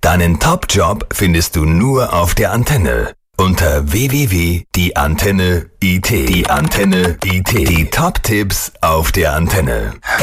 Deinen Top-Job findest du nur auf der Antenne. Unter www.dieantenne.it. Die Top-Tipps auf der Antenne.